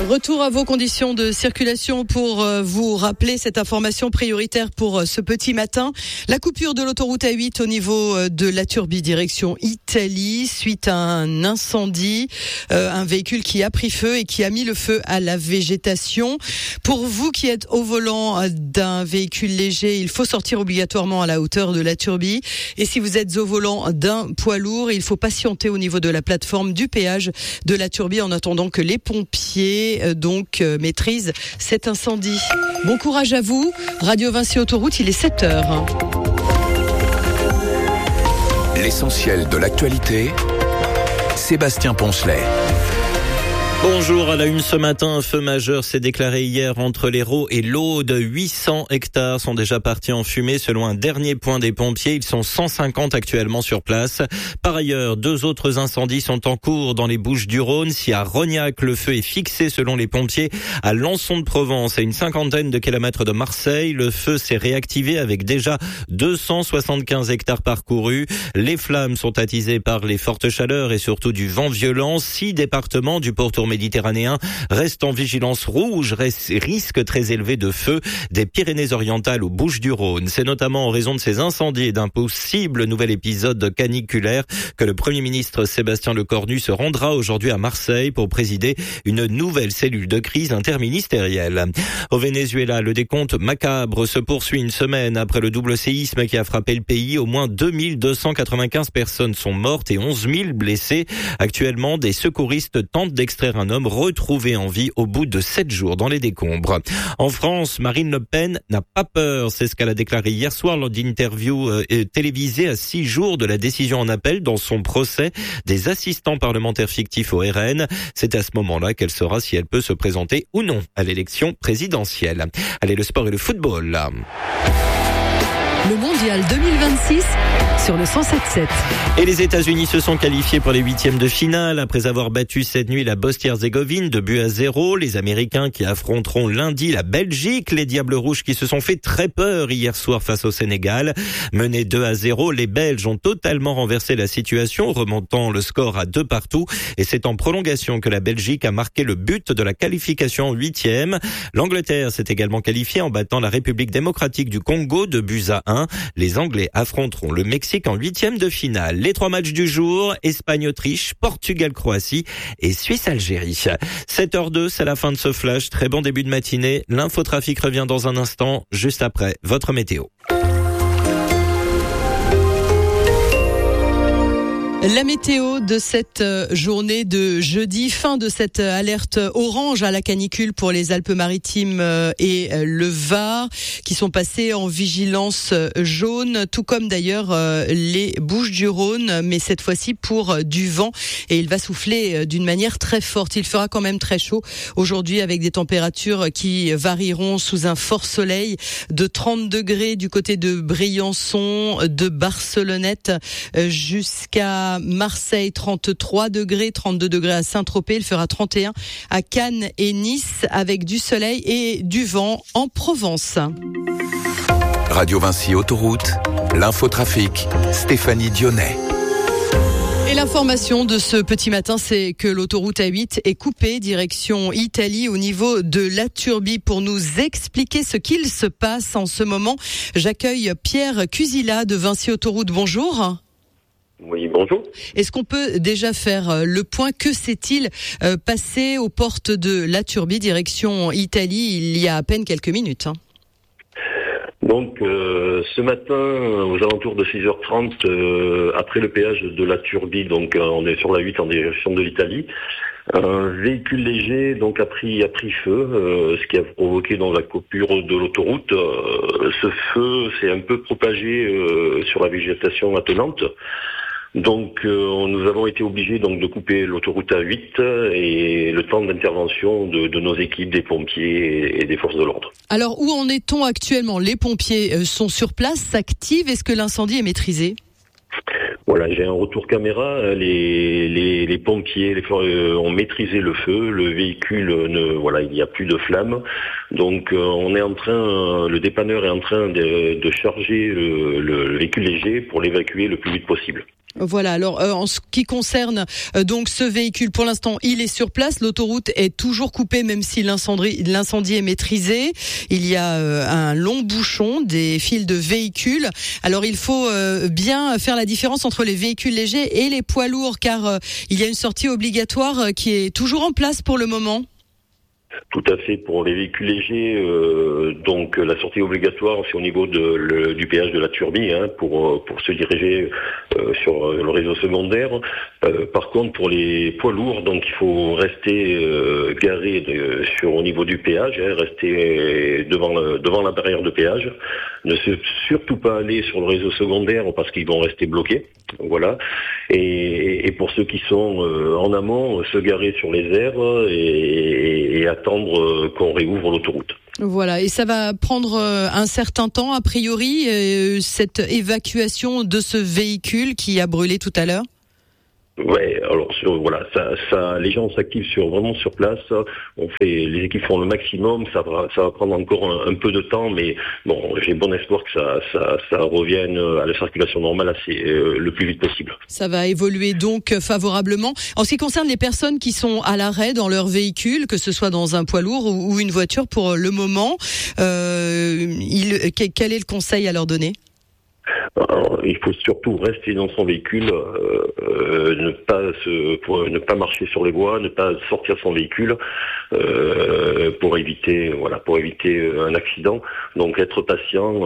Retour à vos conditions de circulation pour vous rappeler cette information prioritaire pour ce petit matin. La coupure de l'autoroute A8 au niveau de la Turbie direction Italie suite à un incendie. Un véhicule qui a pris feu et qui a mis le feu à la végétation. Pour vous qui êtes au volant d'un véhicule léger, il faut sortir obligatoirement à la hauteur de la Turbie. Et si vous êtes au volant d'un poids lourd, il faut patienter au niveau de la plateforme du péage de la Turbie en attendant que les pompiers maîtrise cet incendie. Bon courage à vous. Radio Vinci Autoroute, il est 7h. L'essentiel de l'actualité, Sébastien Poncelet. Bonjour, à la une ce matin, un feu majeur s'est déclaré hier entre l'Hérault et l'Aude. 800 hectares sont déjà partis en fumée selon un dernier point des pompiers. Ils sont 150 actuellement sur place. Par ailleurs, 2 autres incendies sont en cours dans les Bouches-du-Rhône. Si à Rognac, le feu est fixé selon les pompiers à Lançon-de-Provence, à une 50aine de kilomètres de Marseille. Le feu s'est réactivé avec déjà 275 hectares parcourus. Les flammes sont attisées par les fortes chaleurs et surtout du vent violent. 6 départements du pourtour méditerranéen restent en vigilance rouge, risque très élevé de feu des Pyrénées-Orientales aux Bouches-du-Rhône. C'est notamment en raison de ces incendies et d'un possible nouvel épisode caniculaire que le Premier ministre Sébastien Lecornu se rendra aujourd'hui à Marseille pour présider une nouvelle cellule de crise interministérielle. Au Venezuela, le décompte macabre se poursuit une semaine après le double séisme qui a frappé le pays. Au moins 2295 personnes sont mortes et 11 000 blessées. Actuellement, des secouristes tentent d'extraire un homme retrouvé en vie au bout de 7 jours dans les décombres. En France, Marine Le Pen n'a pas peur. C'est ce qu'elle a déclaré hier soir lors d'une interview télévisée à 6 jours de la décision en appel dans son procès des assistants parlementaires fictifs au RN. C'est à ce moment-là qu'elle saura si elle peut se présenter ou non à l'élection présidentielle. Allez, le sport et le football. Le mondial 2026 sur le 107.7. Et les États-Unis se sont qualifiés pour les 8e de finale après avoir battu cette nuit la Bosnie-Herzégovine de 2-0. Les Américains qui affronteront lundi la Belgique, les Diables Rouges qui se sont fait très peur hier soir face au Sénégal. Menés 2-0, les Belges ont totalement renversé la situation, remontant le score à 2-2. Et c'est en prolongation que la Belgique a marqué le but de la qualification en 8e. L'Angleterre s'est également qualifiée en battant la République démocratique du Congo de 2-1. Les Anglais affronteront le Mexique en 8e de finale. Les 3 matchs du jour, Espagne-Autriche, Portugal-Croatie et Suisse-Algérie. 7h02, c'est la fin de ce flash. Très bon début de matinée. L'infotrafic revient dans un instant, juste après votre météo. La météo de cette journée de jeudi, fin de cette alerte orange à la canicule pour les Alpes-Maritimes et le Var, qui sont passés en vigilance jaune, tout comme d'ailleurs les Bouches-du-Rhône, mais cette fois-ci pour du vent, et il va souffler d'une manière très forte. Il fera quand même très chaud aujourd'hui avec des températures qui varieront sous un fort soleil de 30 degrés du côté de Briançon, de Barcelonnette jusqu'à Marseille, 33 degrés, 32 degrés à Saint-Tropez, il fera 31 à Cannes et Nice avec du soleil et du vent en Provence. Radio Vinci Autoroute, l'infotrafic, Stéphanie Dionnet. Et l'information de ce petit matin, c'est que l'autoroute A8 est coupée direction Italie au niveau de la Turbie. Pour nous expliquer ce qu'il se passe en ce moment, j'accueille Pierre Cusila de Vinci Autoroute. Bonjour. Oui, bonjour. Est-ce qu'on peut déjà faire le point? Que s'est-il passé aux portes de la Turbie direction Italie il y a à peine quelques minutes? Donc, ce matin, aux alentours de 6h30, après le péage de la Turbie, donc on est sur la 8 en direction de l'Italie, un véhicule léger donc a pris feu, ce qui a provoqué donc la coupure de l'autoroute. Ce feu s'est un peu propagé sur la végétation attenante. Donc nous avons été obligés donc de couper l'autoroute A8 et le temps d'intervention de nos équipes, des pompiers et des forces de l'ordre. Alors où en est-on actuellement? Les pompiers sont sur place, s'activent. Est-ce que l'incendie est maîtrisé? Voilà, j'ai un retour caméra. Les pompiers ont maîtrisé le feu. Le véhicule, il n'y a plus de flammes. Donc, le dépanneur est en train de charger le véhicule léger pour l'évacuer le plus vite possible. Voilà. Alors en ce qui concerne donc ce véhicule, pour l'instant, il est sur place. L'autoroute est toujours coupée, même si l'incendie est maîtrisé. Il y a un long bouchon, des files de véhicules. Alors il faut bien faire la différence entre les véhicules légers et les poids lourds, car il y a une sortie obligatoire qui est toujours en place pour le moment. Tout à fait. Pour les véhicules légers, donc la sortie obligatoire, c'est au niveau du péage de la Turbie, pour se diriger sur le réseau secondaire. Par contre, pour les poids lourds, donc il faut rester garé au niveau du péage, rester devant la barrière de péage. Ne surtout pas aller sur le réseau secondaire parce qu'ils vont rester bloqués. Voilà. Et pour ceux qui sont en amont, se garer sur les aires et attendre qu'on réouvre l'autoroute. Voilà, et ça va prendre un certain temps, a priori, cette évacuation de ce véhicule qui a brûlé tout à l'heure. Ouais, alors voilà, ça, les gens s'activent vraiment sur place. Les équipes font le maximum. Ça va prendre encore un peu de temps, mais bon, j'ai bon espoir que ça revienne à la circulation normale le plus vite possible. Ça va évoluer donc favorablement. En ce qui concerne les personnes qui sont à l'arrêt dans leur véhicule, que ce soit dans un poids lourd ou une voiture, pour le moment, quel est le conseil à leur donner ? Alors, il faut surtout rester dans son véhicule, ne pas marcher sur les voies, ne pas sortir son véhicule pour éviter un accident. Donc être patient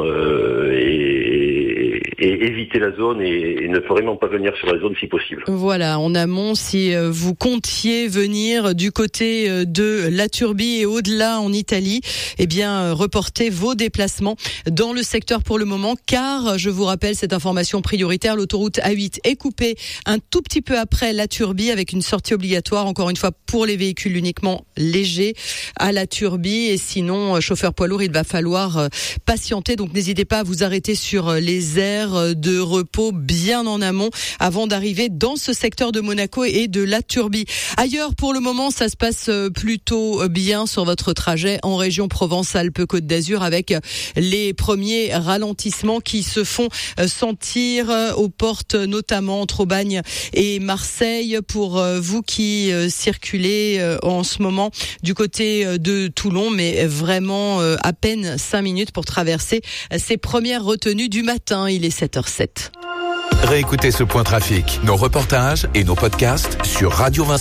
et éviter la zone et ne vraiment pas venir sur la zone si possible. Voilà, en amont, si vous comptiez venir du côté de la Turbie et au-delà en Italie, eh bien reportez vos déplacements dans le secteur pour le moment, car je vous rappelle cette information prioritaire, l'autoroute A8 est coupée un tout petit peu après la Turbie avec une sortie obligatoire, encore une fois pour les véhicules uniquement légers à la Turbie, et sinon chauffeur poids lourd, il va falloir patienter, donc n'hésitez pas à vous arrêter sur les aires de repos bien en amont avant d'arriver dans ce secteur de Monaco et de la Turbie. Ailleurs, pour le moment, ça se passe plutôt bien sur votre trajet en région Provence-Alpes-Côte d'Azur, avec les premiers ralentissements qui se font sentir aux portes, notamment entre Aubagne et Marseille. Pour vous qui circulez en ce moment du côté de Toulon, mais vraiment à peine 5 minutes pour traverser ces premières retenues du matin. Il est 7h07. Réécoutez ce point trafic, nos reportages et nos podcasts sur Radio 20.